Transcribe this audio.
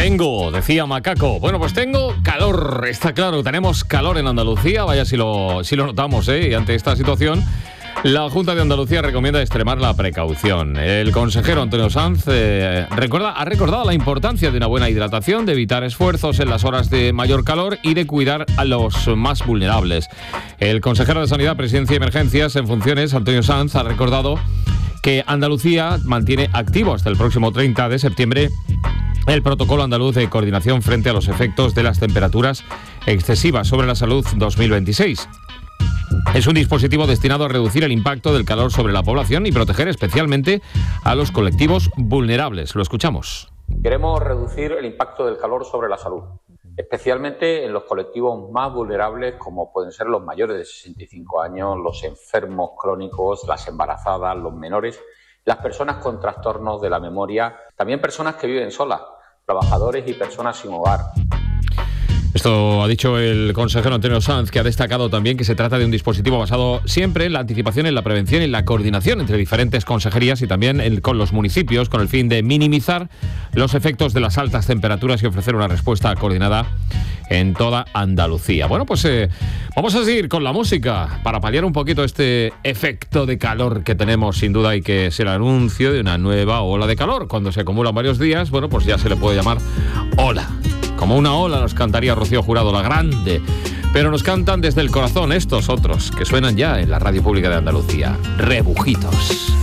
Decía Macaco. Bueno, pues tengo calor, está claro, tenemos calor en Andalucía, vaya si lo notamos, ¿eh? Y ante esta situación, la Junta de Andalucía recomienda extremar la precaución. El consejero Antonio Sanz ha recordado la importancia de una buena hidratación, de evitar esfuerzos en las horas de mayor calor y de cuidar a los más vulnerables. El consejero de Sanidad, Presidencia y Emergencias en funciones, Antonio Sanz, ha recordado que Andalucía mantiene activo hasta el próximo 30 de septiembre el protocolo andaluz de coordinación frente a los efectos de las temperaturas excesivas sobre la salud 2026. Es un dispositivo destinado a reducir el impacto del calor sobre la población y proteger especialmente a los colectivos vulnerables. Lo escuchamos. Queremos reducir el impacto del calor sobre la salud, especialmente en los colectivos más vulnerables, como pueden ser los mayores de 65 años, los enfermos crónicos, las embarazadas, los menores, las personas con trastornos de la memoria, también personas que viven solas, trabajadores y personas sin hogar. Esto ha dicho el consejero Antonio Sanz, que ha destacado también que se trata de un dispositivo basado siempre en la anticipación, en la prevención y en la coordinación entre diferentes consejerías y también con los municipios, con el fin de minimizar los efectos de las altas temperaturas y ofrecer una respuesta coordinada en toda Andalucía. Bueno, pues vamos a seguir con la música para paliar un poquito este efecto de calor que tenemos, sin duda, y que es el anuncio de una nueva ola de calor. Cuando se acumulan varios días, bueno, pues ya se le puede llamar ola. Como una ola nos cantaría Rocío Jurado, la grande. Pero nos cantan desde el corazón estos otros que suenan ya en la radio pública de Andalucía. Rebujitos.